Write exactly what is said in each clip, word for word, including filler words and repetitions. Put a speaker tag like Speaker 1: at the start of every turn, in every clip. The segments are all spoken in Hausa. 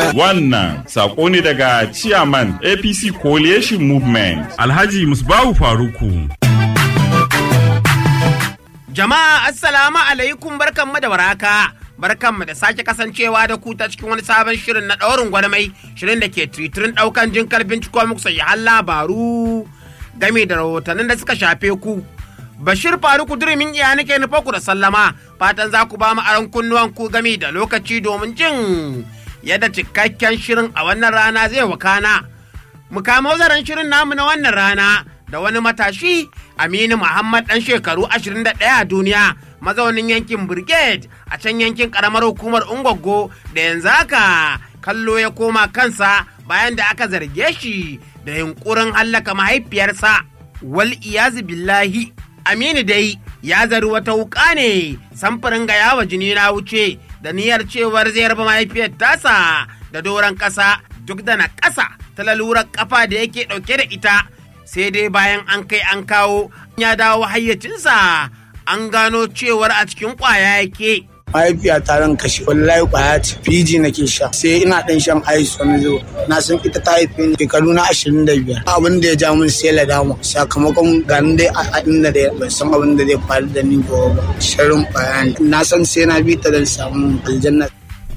Speaker 1: Wannan sako ne daga Chairman A P C Coalition Movement, Alhaji Musbahu Faruku.
Speaker 2: Jama'a assalamu alaikum, barkanmu da waraka. Barkanmu da sake kasancewa da ku ta cikin wani sabon shirin na ɗaurin gwarmai, shirin da ke tritirin ɗaukan jin kalbin ciko muku sayyan labaru game da rahotannin da suka shafe ku. Bashir Faruku Durimin iya nake nufa ku da sallama, fatan za ku ba mu aron kunnuwan ku game da lokaci domin jin yadda cikakken shirin a wannan rana zai wakana. Mu kamo zaren shirin namu na wannan rana da wani matashi Aminu Muhammad ɗan shekaru ashirin da ɗaya a duniya, mazaunin yankin Brigade a can yankin ƙaramar hukumar Ungwaggo da yanzu haka kallo ya koma kansa bayan da aka zarge shi da yunkurin hallaka mahaifiyarsa. Wal iyazu billahi. Aminu dai ya zari wata wuƙa ne samfurin ga yawa jini na wuce da niyyar cewar zai raba mahaifiyar tasa da doron ƙasa duk da na ƙasa ta lalurar ƙafa da yake ɗauke da ita. Sai dai bayan an kai an kawo ya dawo hayyacinsa an gano cewar a cikin ƙwaya yake.
Speaker 3: Mahaifiya ta ran kashe wallahi ƙwaya ce fiji nake sha sai ina ɗan shan ice wani zo na san ita ta haife ni shekaru na ashirin da biyar abin da ya ja min sai ladama sakamakon ganin dai a inda da ban san abin da zai faru da ni gobe ba sharin ƙwaya na san sai na bi ta don samun aljanna.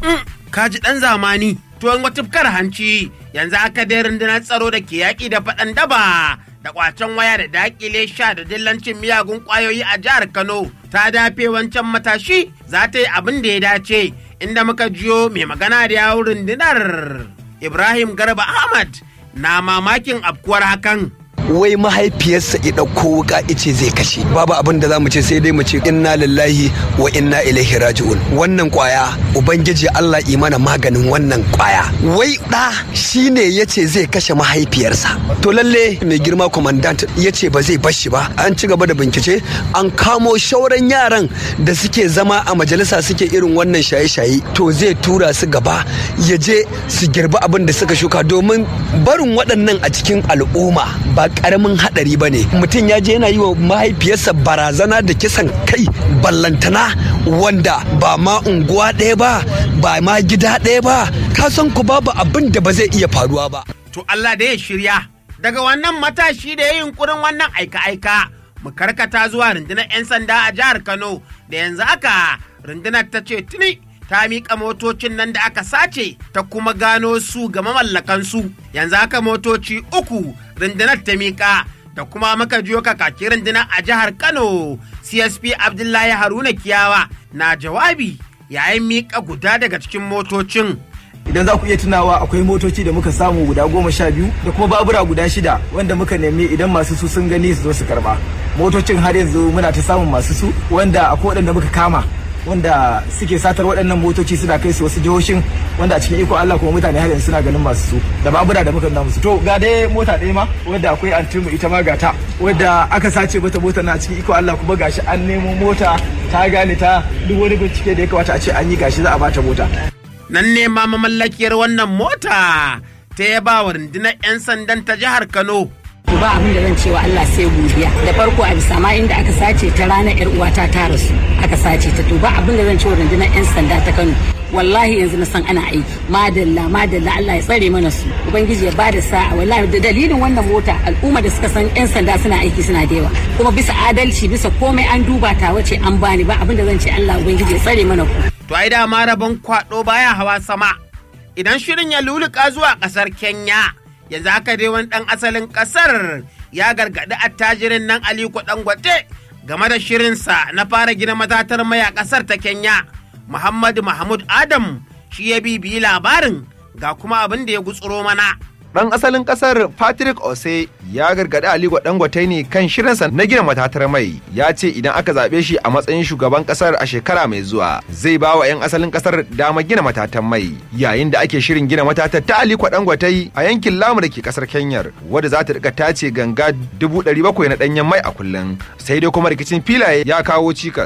Speaker 2: Kaji ɗan zamani tuwon wata tufkar hanci yanzu aka dai rundunar tsaro da ke yaƙi da faɗan daba da ƙwacen waya da daƙile sha da dillancin miyagun ƙwayoyi a jihar Kano ta dafe wancan matashi za ta yi abin da ya dace, inda muka jiyo mai magana da yawun rundunar Ibrahim Garba Ahmad na mamakin afkuwar hakan.
Speaker 4: Wai mahaifiyarsa ya ɗauko wuka ice zai kashe, babu abin da za mu ce sai dai mu ce inna lillahi wa inna ilaihi raji'un. Wannan kwaya ubangiji Allah yi mana maganin wannan kwaya. Wai ɗa shine yace zai kashe mahaifiyarsa, to lalle mai girma commandant yace ba zai bashi ba. An ci gaba da bincike, an kamo shauran yaran da suke zama a majalisa suke irin wannan shaye-shaye, to zai tura su gaba ya je su girbi abin da suka shuka, domin barin waɗannan a cikin al'umma ba karamin hadari ba ne. Mutum ya je yana yi wa mahaifiyarsa barazana da kisan kai, ballantana wanda ba ma unguwa ɗaya ba ba ma gida ɗaya ba, ka san ku babu abin da ba zai iya faruwa ba.
Speaker 2: To Allah da ya shirya daga wannan matashi da ya yi yunkurin wannan aika-aika, mu karkata zuwa rundunar 'yan sanda a jihar Kano da yanzu haka rundunar ta ce tuni ta miƙa motocin nan da aka sace ta kuma gano su ga mamallakansu. Yanzu haka motoci uku rundunar ta miƙa da kuma maka jiyo kakaki rundunar a jihar Kano C S P Abdullahi Haruna Kiyawa na jawabi yayin miƙa guda daga cikin motocin.
Speaker 5: Idan za ku iya tunawa akwai motoci da muka samu guda goma sha biyu da kuma babura guda shida wanda muka nemi idan masu su sun gani su zo su karba. Motocin har yanzu muna ta samun masu su wanda akwai waɗanda muka kama wanda suke satar waɗannan motoci suna kai su wasu jihohin wanda a cikin iko Allah kuma mutane har yanzu suna ganin masu su da babura da muka nuna musu. To ga dai mota ɗaya ma wanda akwai antimu ita ma gata wanda aka sace mata mota na cikin iko Allah kuma gashi an nemo mota ta gane ta duk wani bincike da ya kamata a ce an yi gashi za a bata mota.
Speaker 2: Nan ne ma mamallakiyar wannan mota ta yaba wa rundunar 'yan sandan ta jihar Kano.
Speaker 6: Ba abin da zan cewa Allah sai godiya. Da farko a bisa ma inda aka sace ta ranar yar uwata ta rasu aka sace ta, to ba abin da zan cewa rundunar 'yan sanda ta Kano. Wallahi yanzu na san ana aiki. Madalla madalla Allah ya tsare mana su. Ubangiji ya bada sa'a. Wallahi da dalilin wannan mota al'umma da suka san 'yan sanda suna aiki suna da yawa. Kuma bisa adalci bisa komai an duba ta wace an bani, ba abin da zan ce Allah ubangiji ya tsare mana ku.
Speaker 2: To ai da ma rabon kwado baya hawa sama. Idan shirin ya luluka zuwa kasar Kenya, yanzu haka dai wani ɗan asalin ƙasar ya gargaɗi attajirin nan Aliko Dangote game da shirinsa na fara gina matatar mai a ƙasar ta Kenya. Muhammadu Mahmud Adam shi ya bibiyi labarin ga kuma abin da ya gutsuro mana.
Speaker 7: Ɗan asalin ƙasar Patrick Ose ya gargaɗi Aliko Dangote ne kan shirinsa na gina matatar mai. Ya ce idan aka zaɓe shi a matsayin shugaban ƙasar a shekara mai zuwa zai ba wa 'yan asalin ƙasar dama gina matatan mai. Yayin da ake shirin gina matatar ta Aliko Dangote a yankin Lamu da ke ƙasar Kenya, wadda za ta rika tace ganga dubu ɗari bakwai na ɗanyen mai a kullum. Sai dai kuma rikicin filaye ya kawo cikas.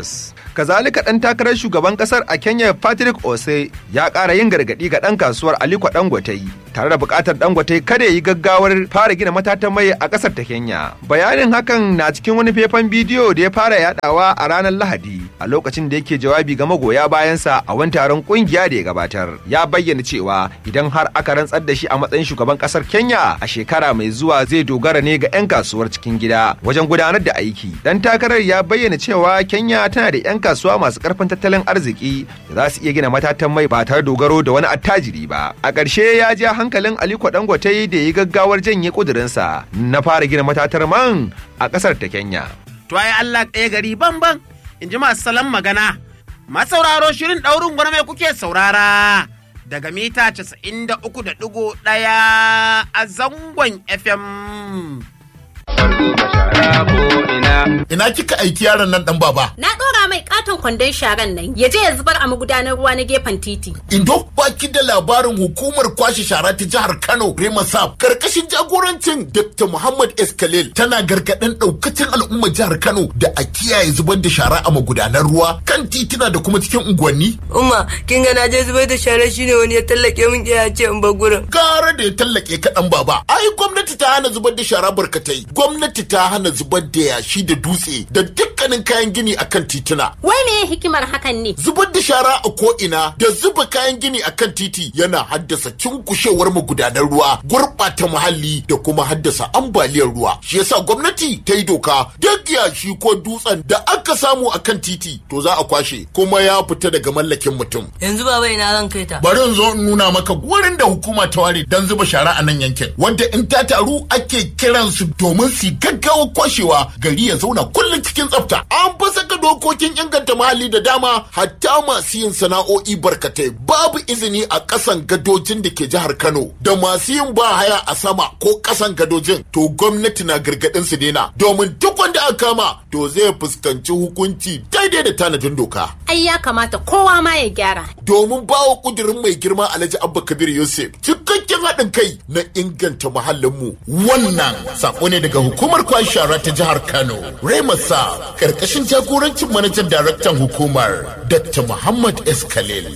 Speaker 7: Kazalika ɗan takarar shugaban ƙasar a Kenya Patrick Ose ya ƙara yin gargaɗi ga ɗan kasuwar Aliko Dangote tare da buƙatar Dangote kada ya yi gaggawar fara gina matatan mai a ƙasar ta Kenya. Bayanin hakan na cikin wani faifan bidiyo da ya fara yaɗawa a ranar Lahadi a lokacin da yake jawabi ga magoya bayansa a wani taron ƙungiya da ya gabatar. Ya bayyana cewa idan har aka rantsar da shi a matsayin shugaban ƙasar Kenya a shekara mai zuwa zai dogara ne ga 'yan kasuwar cikin gida wajen gudanar da aiki. Dan takarar ya bayyana cewa Kenya tana da 'yan kasuwa masu ƙarfin tattalin arziki da za su iya gina matatan mai ba tare dogaro da wani attajiri ba. A ƙarshe ya ja hankalin Aliko Dangote da ya gaggawar janye ƙudurinsa na fara gina matatar man a ƙasar ta Kenya.
Speaker 2: To ai Allah ɗaya gari banban in ji masu salon magana. Masauraro shirin ɗaurin gwarmai kuke saurara daga mita casa'in da uku da ɗigo ɗaya a zangon F M.
Speaker 8: Ina kika aiki yaron nan dan baba?
Speaker 9: Na ɗora mai katon kwandon sharan nan ya je ya zubar a magudanar ruwa na gefen titi.
Speaker 8: Indo baki da labarin hukumar kwashe shara ta jihar Kano Remasap karkashin jagorancin Doctor Muhammad S. Khalil tana gargaɗin ɗaukacin al'ummar jihar Kano da a kiyaye zubar da shara a magudanar ruwa kan titina da kuma cikin unguwanni.
Speaker 10: Umma kin ga na je zubar da shara shine wani ya tallake min ya ce in bar gurin.
Speaker 8: Gara da ya tallake ka dan baba. Ai gwamnati ta hana zubar da shara barkatai. Gwamnati ta hana zubar da yashi da dutse da dukkanin kayan gini akan tituna.
Speaker 9: Wai me hikimar hakan ne?
Speaker 8: Zubar da shara a ko'ina da zuba kayan gini akan titi yana haddasa cunkushewar magudanar ruwa, gurɓata muhalli da kuma haddasa ambaliyar ruwa. Shi yasa gwamnati ta yi doka duk yashi ko dutsen da aka samu akan titi to za a kwashe kuma ya fita daga mallakin mutum.
Speaker 10: Yanzu baba ina zan kai ta.
Speaker 8: Bari in zo in nuna maka wurin da hukuma ta ware don zuba shara a nan yankin wanda in ta taru ake kiransu domin su gaggawa kwashewa gari ya zauna kullum cikin tsafta. An fa saka dokokin inganta muhalli da dama hatta masu yin sana'o'i barkatai babu izini a ƙasan gadojin da ke jihar Kano da masu yin ba haya a sama ko ƙasan gadojin to gwamnati na gargaɗin su daina domin duk wanda aka kama to zai fuskanci hukunci daidai da tanadin doka.
Speaker 9: Ai ya kamata kowa ma ya gyara.
Speaker 8: Domin bawa kudirin mai girma Alhaji Abba Kabir Yusuf cikakken haɗin kai na inganta muhallinmu. Wannan sako ne daga hukumar kwashe shara ta jihar Kano. Remasa karkashin jagorancin manajan daraktan hukumar Doctor Muhammad S. Khalil.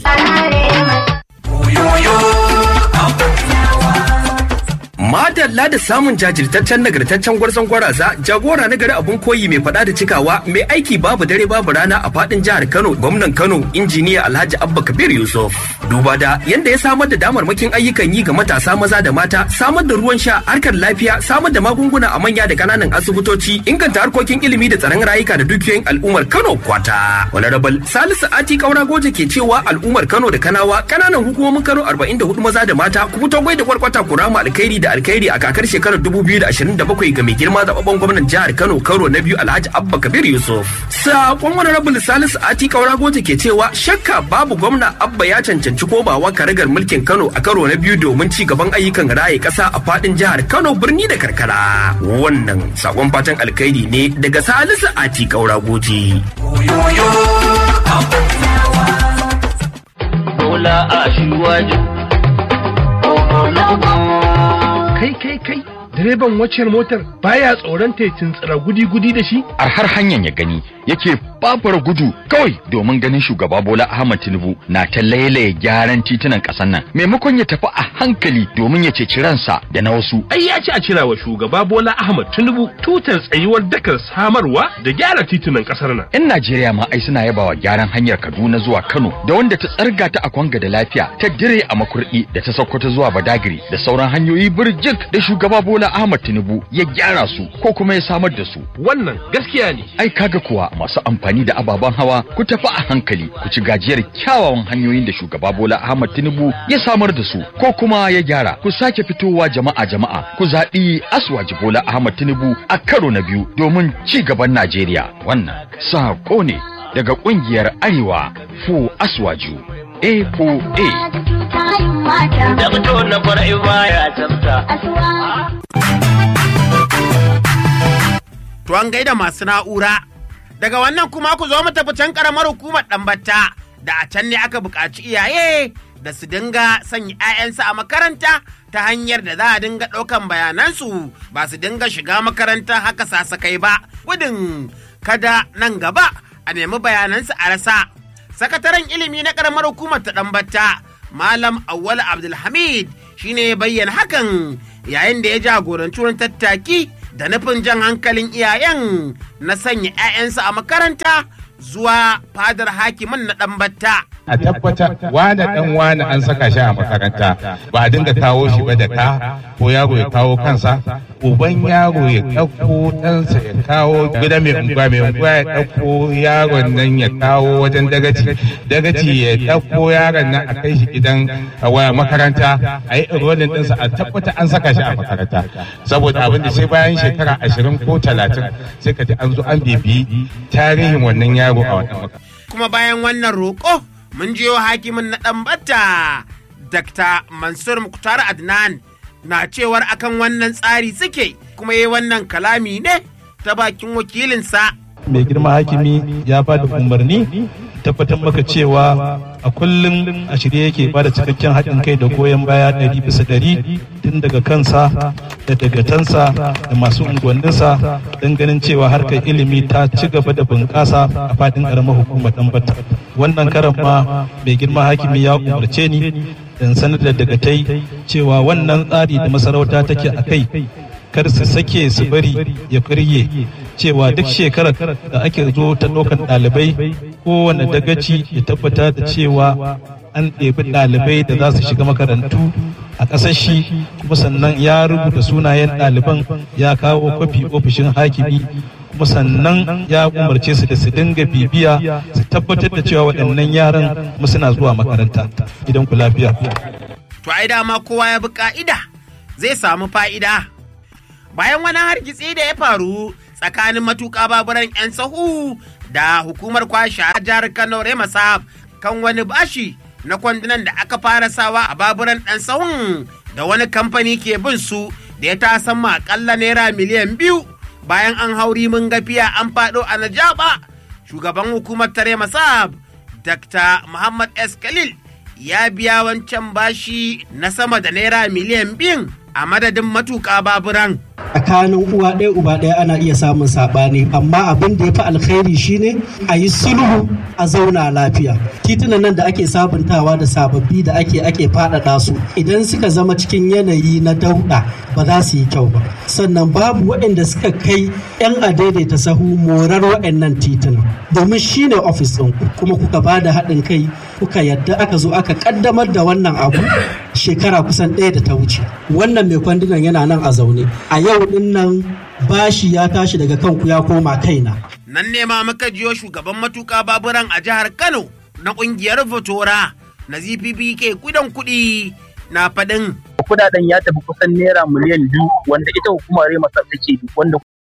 Speaker 11: Madalla da samun jajirtaccen nagartaccen gwarzon gwaraza jagora na gari abun koyi mai fada da cikawa mai aiki babu dare babu rana a fadin jihar Kano gwamnan Kano injiniya Alhaji Abba Kabir Yusuf. Duba da yanda ya samar da damarmakin ayyukan yi ga matasa maza da mata, samar da ruwan sha, harkar lafiya, samar da magunguna a manya da kananan asibitoci, inganta harkokin ilimi da tsaron rayuka da dukiyoyin al'ummar Kano kwata. Honorable Salisu Ati Kaura Goje ke cewa al'ummar Kano da Kanawa kananan hukumomin Kano arba'in da hudu maza da mata ku fito gwai da kwarkwata ku rama alkhairi da alkhairi a kakar shekarar dubu biyu da ashirin da bakwai ga mai girma zababben gwamnan jihar Kano karo na biyu Alhaji Abba Kabir Yusuf. Sakon Honorable Salisu Ati Kaura Goje ke cewa shakka babu gwamna Abba ya cancanci komawa karagar mulkin Kano a karo na biyu domin ci gaban ayyukan raye kasa a fadin jihar Kano birni da karkara. Wannan sakon fatan alkhairi ne daga Salisu Ati Kaura Goje.
Speaker 12: Bola a shiwaju.
Speaker 13: Kai kai kai direban waccan motar baya tsoron ta tsira gudi-gudi da shi?
Speaker 14: A har hanyar ya gani yake babura gudu kawai domin ganin shugaba Bola Ahmed Tinubu na ta lailaye gyaran titunan ƙasar nan maimakon ya tafi a hankali domin ya ceci ransa da na wasu.
Speaker 13: Ai ya ci a cira wa shugaba Bola Ahmed Tinubu tutar tsayuwar dakar samarwa da gyara titunan ƙasar nan.
Speaker 14: Yan Najeriya ma ai suna yabawa gyaran hanyar Kaduna zuwa Kano da wanda ta tsarga ta a Kwanga da lafiya ta dire a Makurdi da ta Sokoto zuwa Badagiri da sauran hanyoyi birjik da shugaba Bola Ahmed Tinubu ya gyara su ko kuma ya samar da su.
Speaker 13: Wannan gaskiya ne.
Speaker 14: Ai kaga kuwa masu amfani da ababen hawa ku tafi a hankali ku ci gajiyar kyawawan hanyoyin da shugaba Bola Ahmed Tinubu ya samar da su ko kuma ya gyara. Ku sake fitowa jama'a jama'a ku zaɓi Aswaji Bola Ahmed Tinubu a karo na biyu domin ci gaban Najeriya. Wannan sako ne daga ƙungiyar Arewa Fu Aswaju A F A.
Speaker 12: Da fito na farai baya tsafta.
Speaker 2: To an gaida masu na'ura. Daga wannan kuma ku zo mu tafi can karamar hukumar Ɗanbatta da a can ne aka buƙaci iyaye da su dinga sanya 'ya'yansu a makaranta ta hanyar da za a dinga ɗaukan bayanansu ba su dinga shiga makaranta haka sasakai ba gudun kada nan gaba a nemi bayanansa a rasa. Sakataren ilimi na ƙaramar hukumar ta Ɗanbata, Malam Awwal Abdulhamid shi ne bayyana hakan yayin da ya jagoranci wani tattaki da nufin jan hankalin iyayen na sanya 'ya'yansa a makaranta zuwa fadar hakimin na Ɗanbata.
Speaker 15: A tabbata wane dan wane an saka shi a makaranta ba a dinga kawo shi ba da ka ko yaro ya kawo kansa, uban yaro ya ɗauko ɗansa ya kawo gida mai unguwa mai unguwa ya ɗauko yaron nan ya kawo wajen dagaci dagaci ya ɗauko yaron nan a kai shi gidan makaranta a yi enrolling ɗinsa a tabbata an saka shi a makaranta, saboda abin da sai bayan shekara ashirin ko talatin sai ka ji an zo an bibiyi tarihin wannan yaro a wannan makaranta.
Speaker 2: Kuma bayan wannan roƙo mun jiyo hakimin na Ɗanbata Dakta Mansur Muktar Adnan na cewar akan wannan tsari suke, kuma yi wannan kalami ne ta bakin wakilinsa.
Speaker 16: Mai girma hakimi ya ba da umarni tabbatar maka cewa a kullum a shirye yake ba da cikakken haɗin kai da goyon baya ɗari bisa ɗari tun daga kansa da dagatansa da masu unguwanninsa don ganin cewa harkar ilimi ta ci gaba da bunƙasa a faɗin ƙaramar hukumar Ɗanbata. Wannan karan ma mai girma hakimi ya umarce ni in sanar da dagatai cewa wannan tsari da masarauta take a kai kar su sake su bari ya karye, cewa duk shekarar da ake zo ta ɗaukan ɗalibai kowane dagaci ya tabbata da cewa an ɗebi ɗalibai da za su shiga makarantu a ƙasar shi, kuma sannan ya rubuta sunayen ɗaliban ya kawo kwafi ofishin hakimi, kuma sannan ya umarce su da su dinga bibiya su tabbatar da cewa waɗannan yaran mu suna zuwa makaranta. Idan ku lafiya.
Speaker 2: To ai dama kowa ya bi ka'ida zai samu fa'ida. Bayan wani hargitsi da ya faru tsakanin matuƙa baburan 'yan sahu da hukumar kwashe a jihar Kano Remasab kan wani bashi na kwandunan da aka fara sawa a baburan ɗan sahun da wani kamfani ke bin su da ya tasan ma akalla naira miliyan biyu bayan an hauri mun gafiya an faɗo a Najaba. Shugaban hukumar ta Remasab Dakta Muhammad S. Khalil ya biya wancan bashi na sama da naira miliyan biyun a madadin matuƙa baburan.
Speaker 17: Tsakanin uwa ɗaya uba ɗaya ana iya samun saɓani, amma abin da ya fi alkhairi shine a yi sulhu a zauna lafiya. Titunan nan da ake sabuntawa da sababbi da ake ake faɗaɗa su idan suka zama cikin yanayi na dauɗa ba za su yi kyau ba. Sannan babu waɗanda suka kai 'yan adaidaita sahu morar waɗannan titunan, domin shine ofis ɗin kuma kuka ba da haɗin kai kuka yadda aka zo aka ƙaddamar da wannan abu shekara kusan ɗaya da ta wuce. Wannan mai kwandunan yana nan a zaune. A yau din nan bashi ya tashi daga kanku ya koma kaina.
Speaker 2: Nan ne ma muka jiyo shugaban matuƙa baburan a jihar Kano na ƙungiyar Votora na Z P B K kudan kuɗi na faɗin.
Speaker 18: Kudaden ya tafi kusan naira miliyan biyu wanda ita hukumar Remasab take wanda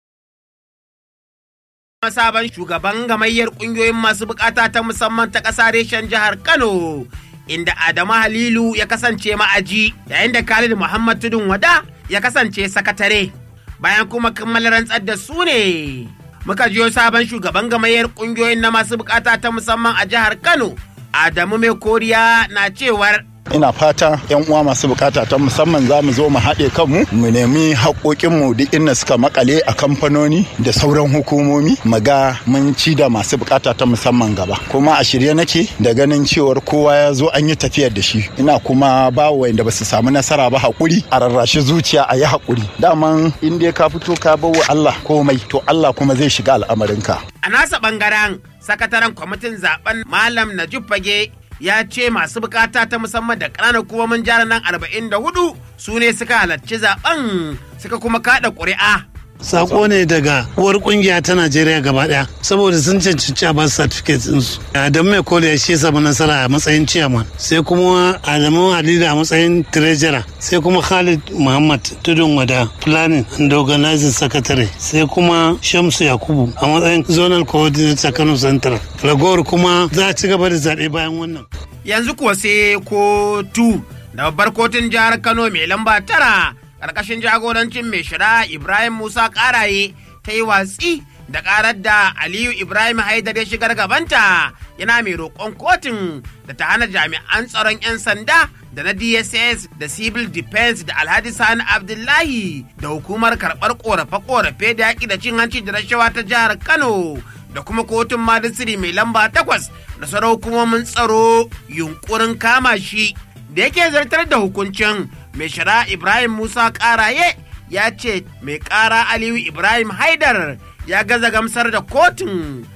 Speaker 2: sabon shugaban gamayyar ƙungiyoyin masu bukata ta musamman ta ƙasa reshen jihar Kano, inda Adamu Halilu ya kasance ma'aji yayin da Khalid Muhammad Tudun Wada ya kasance sakatare. Bayan kuma kammala rantsar da su ne muka jiyo sabon shugaban gamayyar ƙungiyoyin na masu bukata ta musamman a jihar Kano, Adamu Mai Koriya, na cewar
Speaker 19: ina fata yan uwa masu bukata ta musamman za mu zo mu haɗe kanmu mu nemi haƙoƙinmu duk inda suka makale a kamfanoni da sauran hukumomi mu ga mun ci da masu bukata ta musamman gaba, kuma a shirye nake da ganin cewar kowa ya zo an yi tafiyar da shi. Ina kuma ba wanda ba su samu nasara ba haƙuri, a rarrashi zuciya a yi haƙuri. Daman in dai ka fito ka bawa Allah komai to Allah kuma zai shiga al'amarinka.
Speaker 2: A nasa bangaren sakataren kwamitin zaben Malam Najib Fage ya ce masu bukata ta musamman da ƙananan hukumomin jihar nan arba'in da hudu su ne suka halarci zaben suka kuma kada ƙuri'a.
Speaker 20: Sako ne daga uwar kungiya ta Najeriya gaba daya saboda sun cancanci a basu certificate ɗinsu. Adamu Mai Kole ya ce samu nasara a matsayin chairman, sai kuma Adamu Halilu a matsayin treasurer, sai kuma Khalid Muhammad Tudun Wada planning and organizing secretary, sai kuma Shamsu Yakubu a matsayin zonal coordinator Kano Central. Ragowar kuma za a ci gaba da zaɓe bayan wannan.
Speaker 2: Yanzu kuwa sai kotu da babbar kotun jihar Kano mai lamba tara ƙarƙashin jagorancin mai shari'a Ibrahim Musa Ƙaraye ta yi watsi da ƙarar da Aliyu Ibrahim Haidar ya shigar gabanta, yana mai roƙon kotun da ta hana jami'an tsaron 'yan sanda da na D S S da Civil Defense da Alhaji Sani Abdullahi da hukumar karɓar ƙorafe-ƙorafe da yaƙi da cin hanci da rashawa ta jihar Kano da kuma kotun majistiri mai lamba takwas da sauran hukumomin tsaro yunkurin kama shi da yake zartar da hukuncin. Mai shari'a Ibrahim Musa Karaye ya ce mai ƙara Aliyu Ibrahim Haidar ya gaza gamsar da kotun